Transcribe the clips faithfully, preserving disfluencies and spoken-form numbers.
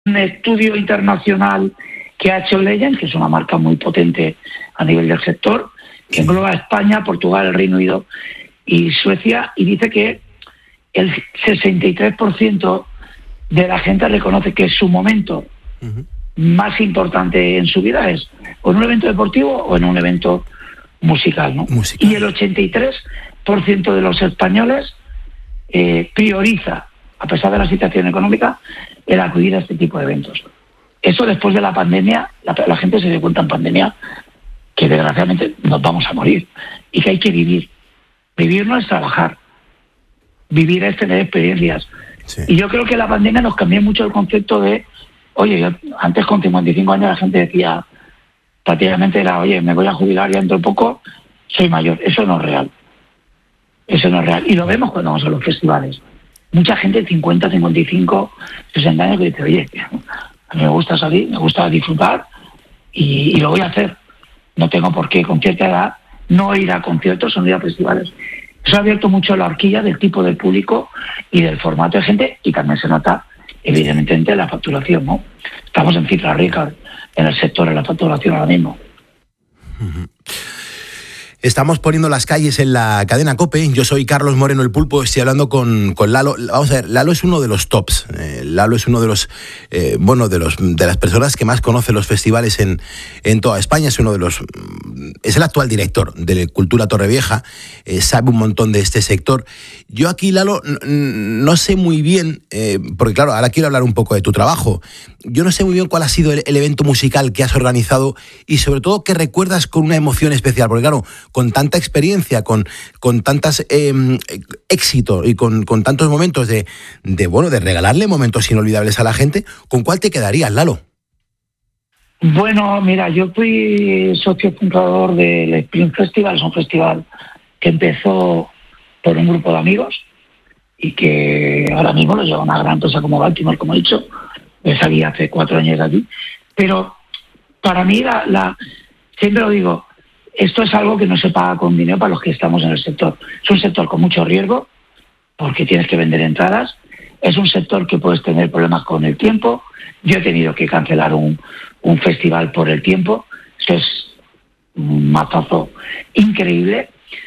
estudio internacional que ha hecho Legend, que es una marca muy potente a nivel del sector, que engloba a España, Portugal, el Reino Unido y Suecia, y dice que el sesenta y tres por ciento de la gente reconoce que su momento uh-huh. más importante en su vida es o en un evento deportivo o en un evento musical, ¿no? Musical. Y el ochenta y tres por ciento de los españoles eh, prioriza, a pesar de la situación económica, el acudir a este tipo de eventos. Eso después de la pandemia, la, la gente se dio cuenta en pandemia que desgraciadamente nos vamos a morir y que hay que vivir. Vivir no es trabajar, vivir es tener experiencias. Sí. Y yo creo que la pandemia nos cambió mucho el concepto de, oye, yo, antes con cincuenta y cinco años la gente decía, prácticamente era, oye, me voy a jubilar ya dentro de poco, soy mayor. Eso no es real. Eso no es real. Y lo vemos cuando vamos a los festivales. Mucha gente de cincuenta, cincuenta y cinco, sesenta años que dice, oye, a mí me gusta salir, me gusta disfrutar y, y lo voy a hacer. No tengo por qué, con cierta edad, no ir a conciertos o no ir a festivales. Eso ha abierto mucho la horquilla del tipo de público y del formato de gente, y también se nota, evidentemente, la facturación, ¿no? Estamos en cifras récord en el sector, en la facturación ahora mismo. Uh-huh. Estamos poniendo las calles en la cadena COPE. Yo soy Carlos Moreno, el Pulpo. Estoy hablando con, con Lalo. Vamos a ver, Lalo es uno de los tops. Eh, Lalo es uno de los, eh, bueno, de los de las personas que más conoce los festivales en, en toda España. Es uno de los, es el actual director de Cultura Torrevieja. Eh, sabe un montón de este sector. Yo aquí, Lalo, n- no sé muy bien, eh, porque claro, ahora quiero hablar un poco de tu trabajo. Yo no sé muy bien cuál ha sido el, el evento musical que has organizado y sobre todo que recuerdas con una emoción especial, porque claro, con tanta experiencia, con, con tantos eh, éxitos y con, con tantos momentos de, de, bueno, de regalarle momentos inolvidables a la gente, ¿con cuál te quedarías, Lalo? Bueno, mira, yo fui socio fundador del Spring Festival. Es un festival que empezó por un grupo de amigos y que ahora mismo lo lleva una gran empresa como Baltimore, como he dicho. Me salí hace cuatro años de aquí. Pero para mí, la, la siempre lo digo, esto es algo que no se paga con dinero para los que estamos en el sector. Es un sector con mucho riesgo, porque tienes que vender entradas. Es un sector que puedes tener problemas con el tiempo. Yo he tenido que cancelar un, un festival por el tiempo. Eso es un mazazo increíble.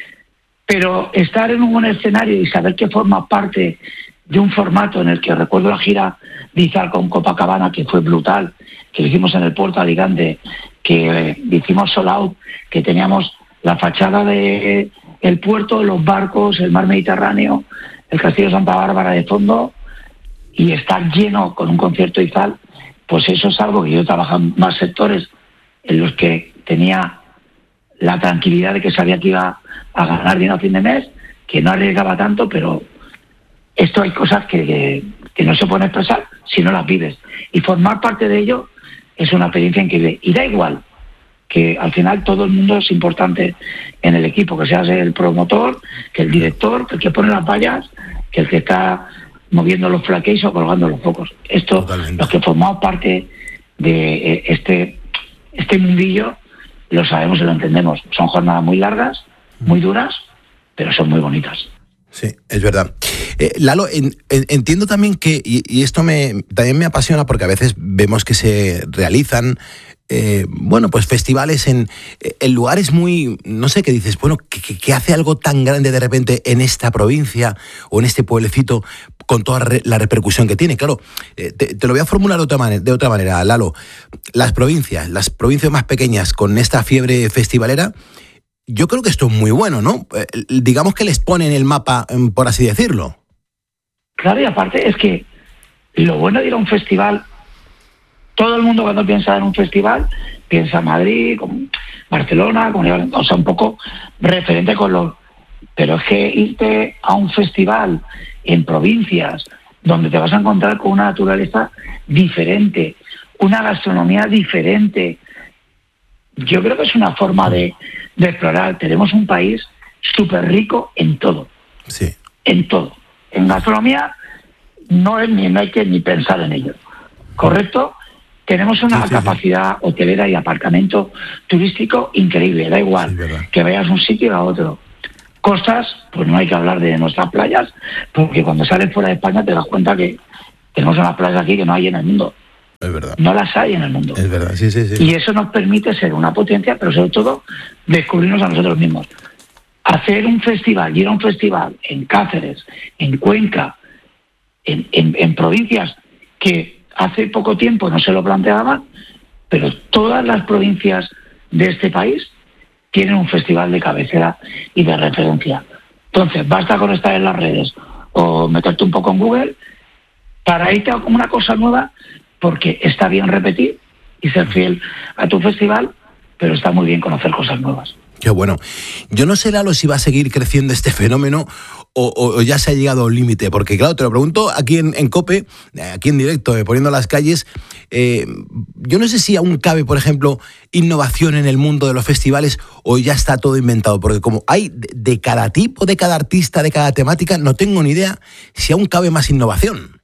Pero estar en un buen escenario y saber que forma parte de un formato en el que recuerdo la gira de Izal con Copacabana, que fue brutal, que lo hicimos en el puerto de Alicante, que eh, hicimos sold out, que teníamos la fachada de el puerto, los barcos, el mar Mediterráneo, el castillo de Santa Bárbara de fondo, y estar lleno con un concierto Izal, pues eso es algo que yo he trabajado en más sectores en los que tenía la tranquilidad de que sabía que iba a ganar dinero a fin de mes, que no arriesgaba tanto, pero esto hay cosas que, que, que no se pueden expresar si no las vives. Y formar parte de ello es una experiencia increíble. Y da igual que al final todo el mundo es importante en el equipo, que seas el promotor, que el director, que el que pone las vallas, que el que está moviendo los flaqueis o colgando los focos. Esto, Totalmente. Los que formamos parte de este, este mundillo, lo sabemos y lo entendemos. Son jornadas muy largas, muy duras, pero son muy bonitas. Sí, es verdad. Eh, Lalo, en, en, entiendo también que, y, y esto me también me apasiona porque a veces vemos que se realizan, eh, bueno, pues festivales en, en lugares muy, no sé, qué dices, bueno, que, que hace algo tan grande de repente en esta provincia o en este pueblecito con toda re, la repercusión que tiene. Claro, eh, te, te lo voy a formular de otra manera, de otra manera, Lalo. Las provincias, las provincias más pequeñas con esta fiebre festivalera, yo creo que esto es muy bueno, ¿no? Eh, digamos que les ponen el mapa, por así decirlo. Claro, y aparte es que lo bueno de ir a un festival, todo el mundo cuando piensa en un festival, piensa en Madrid, con Barcelona, con, o sea, un poco referente con los... Pero es que irte a un festival en provincias donde te vas a encontrar con una naturaleza diferente, una gastronomía diferente, yo creo que es una forma de, de explorar. Tenemos un país súper rico en todo. Sí. En todo. En gastronomía no, es ni, no hay que ni pensar en ello. ¿Correcto? Tenemos una sí, sí, capacidad sí. hotelera y aparcamiento turístico increíble. Da igual sí, que vayas a un sitio a otro. Costas, pues no hay que hablar de nuestras playas, porque cuando sales fuera de España te das cuenta que tenemos unas playas aquí que no hay en el mundo. Es verdad. No las hay en el mundo. Es verdad, sí, sí, sí. Y eso nos permite ser una potencia, pero sobre todo descubrirnos a nosotros mismos. Hacer un festival, ir a un festival en Cáceres, en Cuenca, en, en, en provincias que hace poco tiempo no se lo planteaban, pero todas las provincias de este país tienen un festival de cabecera y de referencia. Entonces, basta con estar en las redes o meterte un poco en Google para irte a una cosa nueva, porque está bien repetir y ser fiel a tu festival, pero está muy bien conocer cosas nuevas. Qué bueno. Yo no sé, Lalo, si va a seguir creciendo este fenómeno o, o, o ya se ha llegado a un límite, porque claro, te lo pregunto aquí en, en COPE, aquí en directo, eh, poniendo las calles, eh, yo no sé si aún cabe, por ejemplo, innovación en el mundo de los festivales o ya está todo inventado, porque como hay de, de cada tipo, de cada artista, de cada temática, no tengo ni idea si aún cabe más innovación.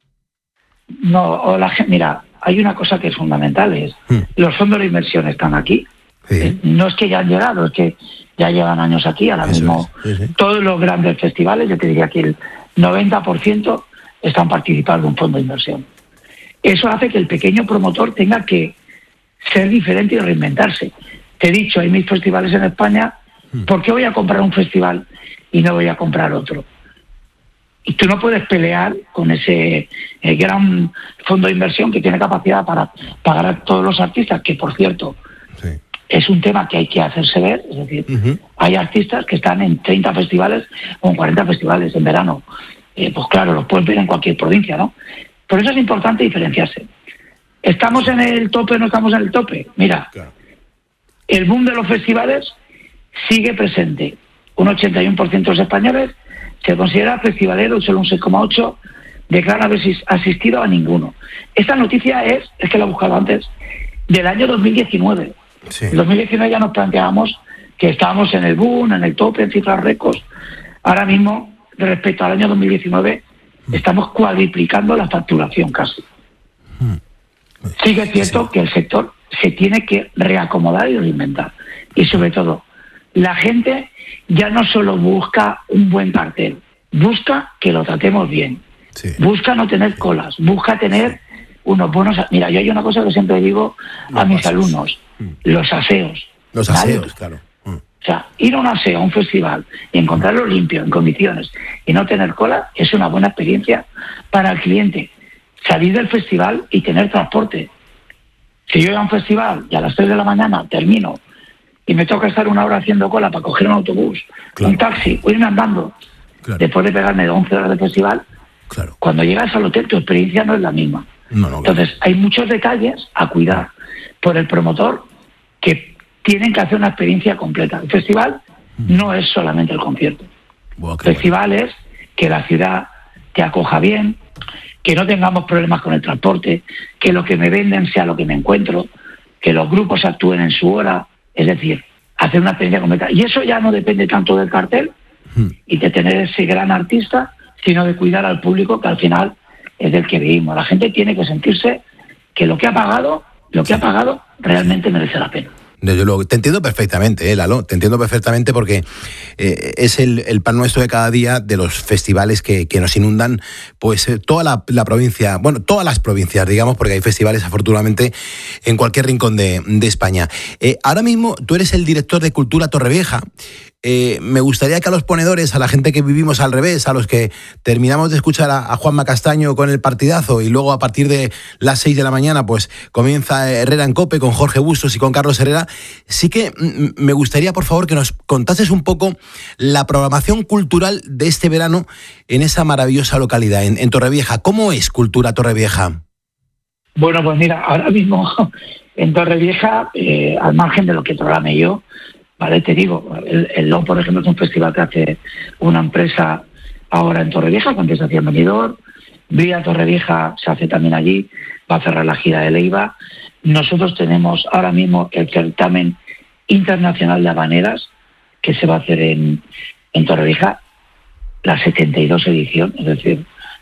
No, o la, mira, hay una cosa que es fundamental, es hmm. los fondos de inversión están aquí. Sí. Eh, no es que ya han llegado, es que ya llevan años aquí, ahora Eso mismo es. sí, sí. Todos los grandes festivales, yo te diría que el noventa por ciento están participando de un fondo de inversión. Eso hace que el pequeño promotor tenga que ser diferente y reinventarse. Te he dicho, hay mil festivales en España, hmm. ¿por qué voy a comprar un festival y no voy a comprar otro? Y tú no puedes pelear con ese eh, gran fondo de inversión que tiene capacidad para pagar a todos los artistas, que por cierto sí. es un tema que hay que hacerse ver. Es decir, uh-huh. hay artistas que están en treinta festivales o en cuarenta festivales en verano. Eh, pues claro, los pueden ver en cualquier provincia, ¿no? Por eso es importante diferenciarse. ¿Estamos en el tope o no estamos en el tope? Mira, claro. el boom de los festivales sigue presente. Un ochenta y uno por ciento de los españoles se considera festivalero, solo un seis coma ocho por ciento declara haber asistido a ninguno. Esta noticia es, es que la he buscado antes, del año dos mil diecinueve. Sí. En dos mil diecinueve ya nos planteábamos que estábamos en el boom, en el tope, en cifras récords. Ahora mismo, respecto al año dos mil diecinueve, mm. estamos cuadriplicando la facturación casi. Mm. Sí que es cierto sí. que el sector se tiene que reacomodar y reinventar. Y sobre todo, la gente ya no solo busca un buen cartel, busca que lo tratemos bien, sí. busca no tener colas, busca tener sí. unos buenos... Mira, yo hay una cosa que siempre digo a los mis pasos. alumnos, mm. los aseos. Los aseos, claro. Mm. O sea, ir a un aseo, a un festival, y encontrarlo mm. limpio, en condiciones, y no tener cola, es una buena experiencia para el cliente. Salir del festival y tener transporte. Si yo voy a un festival y a las tres de la mañana termino y me toca estar una hora haciendo cola para coger un autobús, claro. un taxi, o irme andando, claro. después de pegarme de once horas de festival, claro. cuando llegas al hotel tu experiencia no es la misma. No, no, Entonces, claro. hay muchos detalles a cuidar por el promotor que tienen que hacer una experiencia completa. El festival mm. no es solamente el concierto. Wow, el festival bueno. es que la ciudad te acoja bien, que no tengamos problemas con el transporte, que lo que me venden sea lo que me encuentro, que los grupos actúen en su hora. Es decir, hacer una experiencia completa. Y eso ya no depende tanto del cartel hmm. y de tener ese gran artista, sino de cuidar al público, que al final es del que vivimos. La gente tiene que sentirse que lo que ha pagado, lo que sí. ha pagado, realmente merece la pena. Yo lo, te entiendo perfectamente, eh, Lalo, te entiendo perfectamente porque eh, es el, el pan nuestro de cada día de los festivales que, que nos inundan pues eh, toda la, la provincia, bueno, todas las provincias, digamos, porque hay festivales afortunadamente en cualquier rincón de, de España. Eh, ahora mismo tú eres el director de Cultura Torrevieja. Eh, me gustaría que a los ponedores, a la gente que vivimos al revés, a los que terminamos de escuchar a, a Juanma Castaño con el partidazo y luego a partir de las seis de la mañana pues comienza Herrera en COPE con Jorge Bustos y con Carlos Herrera, sí que m- me gustaría por favor que nos contases un poco la programación cultural de este verano en esa maravillosa localidad, en, en Torrevieja. ¿Cómo es Cultura Torrevieja? Bueno, pues mira, ahora mismo en Torrevieja, eh, al margen de lo que programe yo, vale, te digo, el, el L O, por ejemplo, es un festival que hace una empresa ahora en Torrevieja, que antes hacía en Benidorm. Vía Torrevieja se hace también allí, va a cerrar la gira de Leiva. Nosotros tenemos ahora mismo el certamen internacional de habaneras, que se va a hacer en, en Torrevieja, la setenta y dos edición, es decir,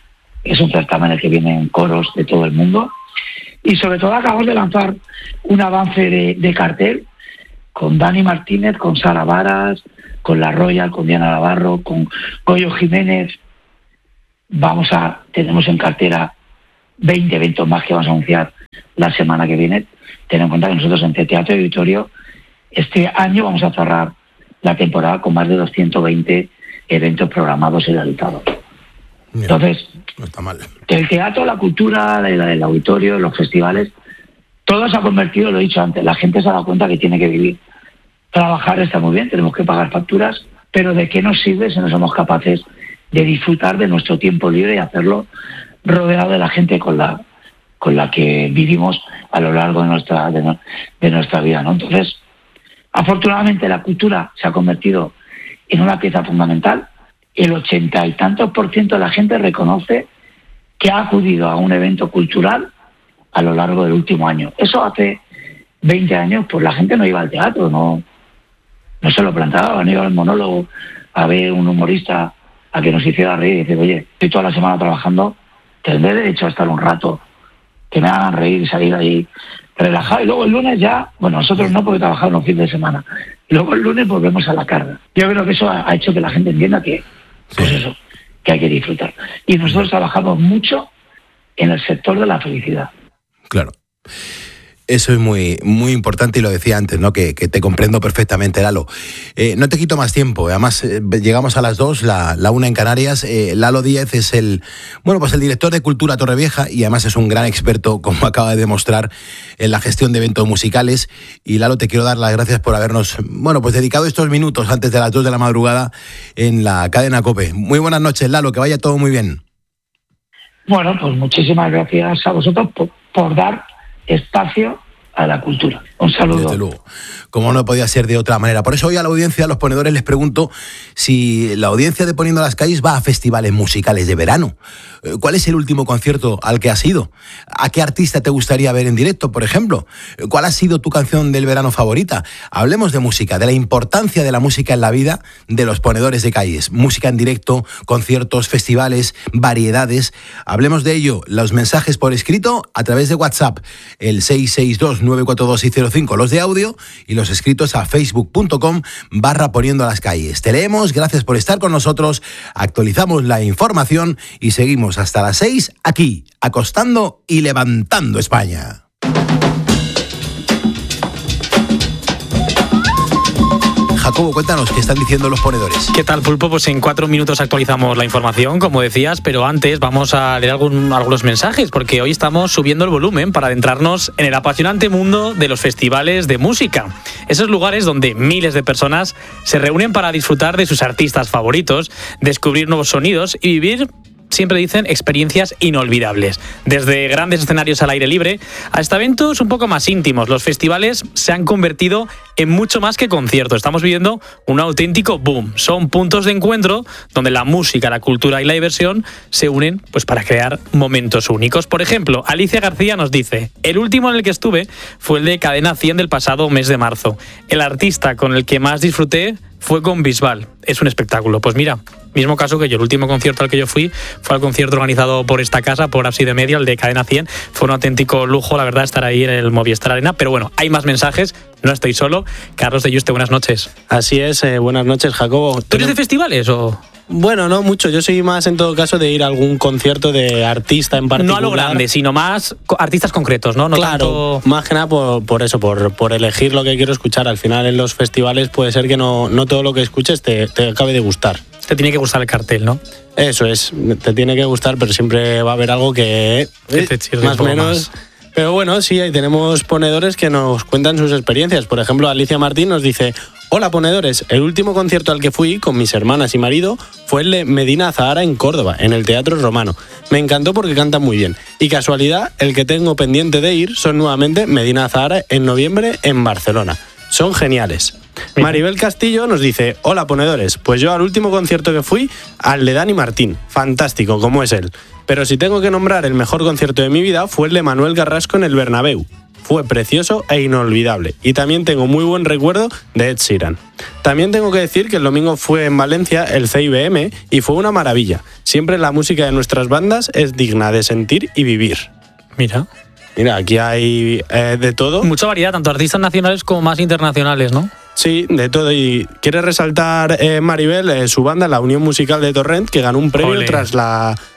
es un certamen en el que vienen coros de todo el mundo. Y sobre todo acabamos de lanzar un avance de, de cartel, con Dani Martínez, con Sara Varas, con La Royal, con Diana Navarro, con Goyo Jiménez. Vamos a, tenemos en cartera veinte eventos más que vamos a anunciar la semana que viene. Ten en cuenta que nosotros entre Teatro y Auditorio este año vamos a cerrar la temporada con más de doscientos veinte eventos programados y realizados. Mira, entonces, no está mal. El teatro, la cultura, el, el auditorio, los festivales, todo se ha convertido, lo he dicho antes, la gente se ha dado cuenta que tiene que vivir. Trabajar está muy bien, tenemos que pagar facturas, pero ¿de qué nos sirve si no somos capaces de disfrutar de nuestro tiempo libre y hacerlo rodeado de la gente con la con la que vivimos a lo largo de nuestra de, no, de nuestra vida, ¿no? Entonces, afortunadamente la cultura se ha convertido en una pieza fundamental. El ochenta y tantos por ciento de la gente reconoce que ha acudido a un evento cultural a lo largo del último año. Eso hace veinte años, pues la gente no iba al teatro, no, no se lo planteaba, no iba al monólogo a ver un humorista a que nos hiciera reír y decir, oye, estoy toda la semana trabajando, tendré derecho a estar un rato, que me hagan reír y salir ahí relajado. Y luego el lunes ya, bueno, nosotros no, porque trabajamos los fines de semana. Y luego el lunes volvemos a la carga. Yo creo que eso ha hecho que la gente entienda que, pues eso, que hay que disfrutar. Y nosotros trabajamos mucho en el sector de la felicidad. Claro. Eso es muy, muy importante y lo decía antes, ¿no? Que, que te comprendo perfectamente, Lalo. Eh, no te quito más tiempo. Además, eh, llegamos a las dos, la, la una en Canarias. Eh, Lalo Díez es el, bueno, pues el director de Cultura Torrevieja y además es un gran experto, como acaba de demostrar, en la gestión de eventos musicales. Y Lalo, te quiero dar las gracias por habernos, bueno, pues dedicado estos minutos antes de las dos de la madrugada en la cadena COPE. Muy buenas noches, Lalo, que vaya todo muy bien. Bueno, pues muchísimas gracias a vosotros por, por dar espacio a la cultura. Un saludo. Desde luego. Como no podía ser de otra manera. Por eso hoy a la audiencia, a los ponedores, les pregunto si la audiencia de Poniendo las Calles va a festivales musicales de verano. ¿Cuál es el último concierto al que has ido? ¿A qué artista te gustaría ver en directo, por ejemplo? ¿Cuál ha sido tu canción del verano favorita? Hablemos de música, de la importancia de la música en la vida de los ponedores de calles. Música en directo, conciertos, festivales, variedades. Hablemos de ello. Los mensajes por escrito a través de WhatsApp, el seis seis dos, nueve cuatro dos, seis cero cinco, los de audio, y los escritos a facebook.com barra Poniendo las Calles. Te leemos, gracias por estar con nosotros, actualizamos la información y seguimos hasta las seis aquí, acostando y levantando España. Jacobo, cuéntanos qué están diciendo los ponedores. ¿Qué tal, Pulpo? Pues en cuatro minutos actualizamos la información, como decías, pero antes vamos a leer algún, algunos mensajes, porque hoy estamos subiendo el volumen para adentrarnos en el apasionante mundo de los festivales de música. Esos lugares donde miles de personas se reúnen para disfrutar de sus artistas favoritos, descubrir nuevos sonidos y vivir, siempre dicen, experiencias inolvidables. Desde grandes escenarios al aire libre hasta eventos un poco más íntimos, los festivales se han convertido en mucho más que conciertos. Estamos viviendo un auténtico boom. Son puntos de encuentro donde la música, la cultura y la diversión se unen, pues, para crear momentos únicos. Por ejemplo, Alicia García nos dice: el último en el que estuve fue el de Cadena cien del pasado mes de marzo. El artista con el que más disfruté fue con Bisbal. Es un espectáculo. Pues mira, mismo caso que yo. El último concierto al que yo fui fue al concierto organizado por esta casa, por Ábside Media, el de Cadena cien. Fue un auténtico lujo, la verdad, estar ahí en el Movistar Arena. Pero bueno, hay más mensajes. No estoy solo. Carlos de Yuste, buenas noches. Así es, eh, buenas noches, Jacobo. ¿Tú eres de festivales o...? Bueno, no mucho. Yo soy más, en todo caso, de ir a algún concierto de artista en particular. No a lo grande, sino más artistas concretos, ¿no? no claro, tanto... más que nada por, por eso, por, por elegir lo que quiero escuchar. Al final, en los festivales puede ser que no, no todo lo que escuches te, te acabe de gustar. Te tiene que gustar el cartel, ¿no? Eso es, te tiene que gustar, pero siempre va a haber algo que, que te chirre más o menos... Más. Pero bueno, sí, ahí tenemos ponedores que nos cuentan sus experiencias. Por ejemplo, Alicia Martín nos dice: hola, ponedores, el último concierto al que fui con mis hermanas y marido fue el de Medina Zahara en Córdoba, en el Teatro Romano. Me encantó porque cantan muy bien. Y casualidad, el que tengo pendiente de ir son nuevamente Medina Zahara en noviembre en Barcelona. Son geniales. Maribel Castillo nos dice: hola, ponedores, pues yo al último concierto que fui, al de Dani Martín. Fantástico, como es él. Pero si tengo que nombrar el mejor concierto de mi vida, fue el de Manuel Carrasco en el Bernabéu. Fue precioso e inolvidable. Y también tengo muy buen recuerdo de Ed Sheeran. También tengo que decir que el domingo fue en Valencia el C I B M y fue una maravilla. Siempre la música de nuestras bandas es digna de sentir y vivir. Mira. Mira, aquí hay eh, de todo. Mucha variedad, tanto artistas nacionales como más internacionales, ¿no? Sí, de todo. Y quiere resaltar eh, Maribel, eh, su banda, la Unión Musical de Torrent, que ganó un premio tras la,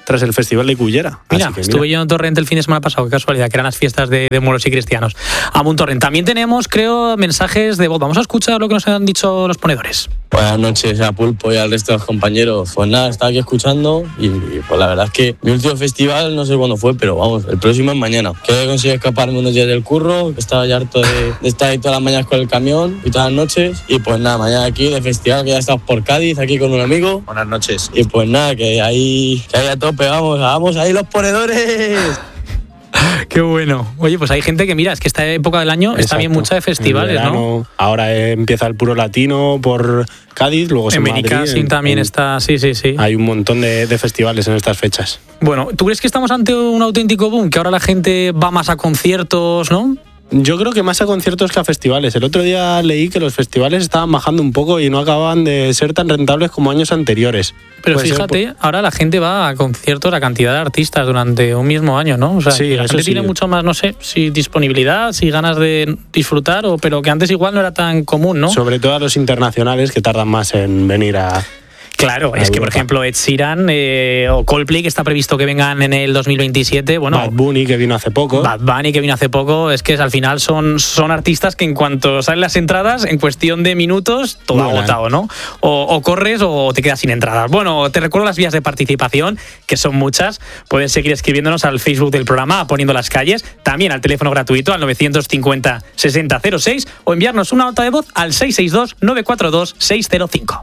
tras el Festival de Cullera. Mira, Así que, estuve mira. yo en Torrent el fin de semana pasado, qué casualidad, que eran las fiestas de, de moros y cristianos. Amun Torrent. También tenemos, creo, mensajes de voz. Vamos a escuchar lo que nos han dicho los ponedores. Buenas noches a Pulpo y al resto de los compañeros. Pues nada, estaba aquí escuchando y, y pues la verdad es que mi último festival no sé cuándo fue, pero vamos, el próximo es mañana. Que he conseguido escaparme unos días del curro, que estaba ya harto de, de estar ahí todas las mañanas con el camión y todas las noches. Y pues nada, mañana aquí de festival, que ya estamos por Cádiz, aquí con un amigo. Buenas noches. Y pues nada, que ahí, que ahí a tope, vamos, vamos ahí los ponedores. Qué bueno. Oye, pues hay gente que, mira, es que esta época del año está bien mucha de festivales, verano, ¿no? Ahora eh, empieza el Puro Latino por Cádiz, luego En Madrid. Benicassim también en, está, sí, sí, sí. Hay un montón de, de festivales en estas fechas. Bueno, ¿tú crees que estamos ante un auténtico boom? Que ahora la gente va más a conciertos, ¿no? Yo creo que más a conciertos que a festivales. El otro día leí que los festivales estaban bajando un poco y no acababan de ser tan rentables como años anteriores. Pero Puede ser fíjate, por- ahora la gente va a conciertos, a cantidad de artistas durante un mismo año, ¿no? O sea, Sí, que la eso gente sí. tiene mucho más, no sé, si disponibilidad, si ganas de disfrutar, o pero que antes igual no era tan común, ¿no? Sobre todo a los internacionales que tardan más en venir a... Claro, a es que por Europa. ejemplo Ed Sheeran eh, o Coldplay, que está previsto que vengan en el dos mil veintisiete, bueno, Bad Bunny, que vino hace poco. Bad Bunny, que vino hace poco, es que al final son, son artistas que en cuanto salen las entradas, en cuestión de minutos, todo Vuelan. agotado, ¿no? O, o corres o te quedas sin entradas. Bueno, te recuerdo las vías de participación, que son muchas. Puedes seguir escribiéndonos al Facebook del programa, Poniendo las Calles, también al teléfono gratuito al novecientos cincuenta sesenta cero seis o enviarnos una nota de voz al seis seis dos nueve cuatro dos seis cero cinco.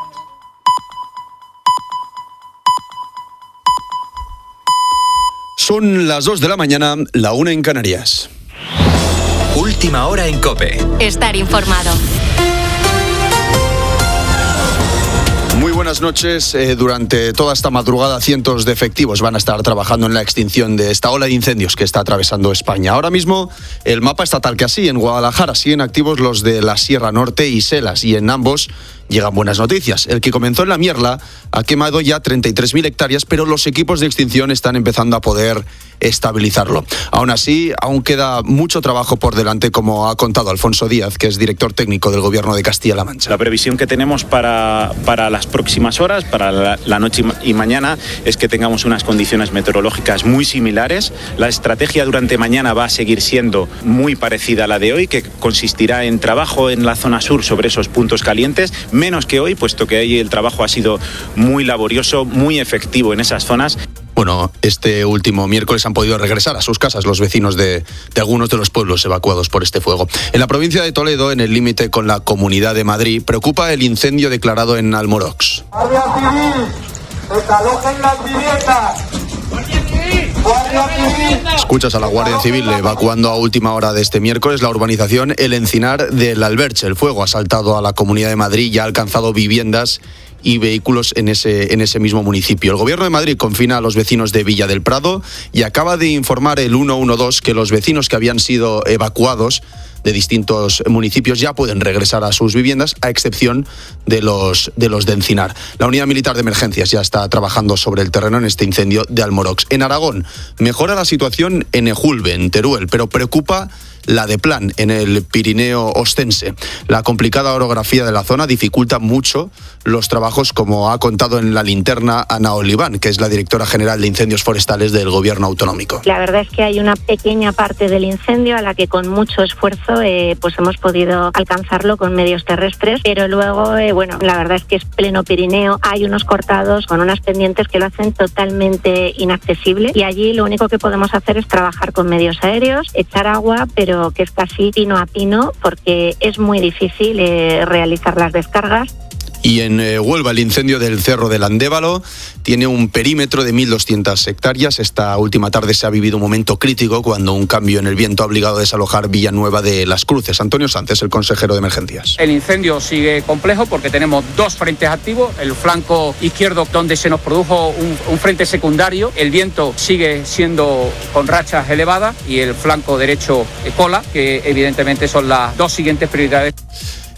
Son las dos de la mañana, la una en Canarias. Última hora en COPE. Estar informado. Muy buenas noches. Eh, durante toda esta madrugada, cientos de efectivos van a estar trabajando en la extinción de esta ola de incendios que está atravesando España. Ahora mismo, el mapa está tal que así. En Guadalajara siguen activos los de la Sierra Norte y Selas, y en ambos llegan buenas noticias. El que comenzó en la Mierla ha quemado ya treinta y tres mil hectáreas, pero los equipos de extinción están empezando a poder estabilizarlo. Aún así, aún queda mucho trabajo por delante, como ha contado Alfonso Díaz, que es director técnico del Gobierno de Castilla-La Mancha. La previsión que tenemos para, para las próximas horas, para la, la noche y, ma- y mañana, es que tengamos unas condiciones meteorológicas muy similares. La estrategia durante mañana va a seguir siendo muy parecida a la de hoy, que consistirá en trabajo en la zona sur sobre esos puntos calientes, menos que hoy, puesto que ahí el trabajo ha sido muy laborioso, muy efectivo en esas zonas. Bueno, este último miércoles han podido regresar a sus casas los vecinos de, de algunos de los pueblos evacuados por este fuego. En la provincia de Toledo, en el límite con la Comunidad de Madrid, preocupa el incendio declarado en Almorox. Guardia Civil, desalojen las viviendas. Guardia Civil. Escuchas a la Guardia Civil evacuando a última hora de este miércoles la urbanización El Encinar del Alberche. El fuego ha saltado a la Comunidad de Madrid y ha alcanzado viviendas y vehículos en ese, en ese mismo municipio. El Gobierno de Madrid confina a los vecinos de Villa del Prado y acaba de informar el ciento doce que los vecinos que habían sido evacuados de distintos municipios ya pueden regresar a sus viviendas, a excepción de los de los de Encinar. La Unidad Militar de Emergencias ya está trabajando sobre el terreno en este incendio de Almorox. En Aragón, mejora la situación en Ejulbe, en Teruel, pero preocupa la de Plan, en el Pirineo ostense. La complicada orografía de la zona dificulta mucho los trabajos, como ha contado en La Linterna Ana Oliván, que es la directora general de incendios forestales del Gobierno autonómico. La verdad es que hay una pequeña parte del incendio a la que con mucho esfuerzo eh, pues hemos podido alcanzarlo con medios terrestres, pero luego, eh, bueno, la verdad es que es pleno Pirineo, hay unos cortados con unas pendientes que lo hacen totalmente inaccesible, y allí lo único que podemos hacer es trabajar con medios aéreos, echar agua, pero que es casi pino a pino, porque es muy difícil eh, realizar las descargas. Y en eh, Huelva, el incendio del Cerro del Andévalo tiene un perímetro de mil doscientas hectáreas. Esta última tarde se ha vivido un momento crítico cuando un cambio en el viento ha obligado a desalojar Villanueva de las Cruces. Antonio Sánchez, el consejero de Emergencias. El incendio sigue complejo porque tenemos dos frentes activos. El flanco izquierdo, donde se nos produjo un, un frente secundario, el viento sigue siendo con rachas elevadas, y el flanco derecho, eh, cola, que evidentemente son las dos siguientes prioridades.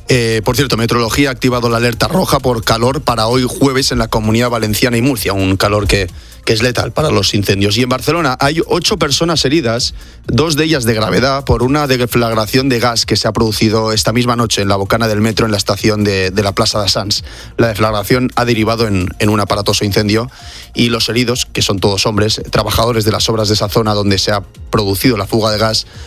Eh, por cierto, Meteorología ha activado la alerta roja por calor para hoy jueves en la Comunidad Valenciana y Murcia, un calor que, que es letal para los incendios. Y en Barcelona hay ocho personas heridas, dos de ellas de gravedad, por una deflagración de gas que se ha producido esta misma noche en la bocana del metro en la estación de, de la Plaza de Sants. La deflagración ha derivado en, en un aparatoso incendio y los heridos, que son todos hombres, trabajadores de las obras de esa zona donde se ha producido la fuga de gas,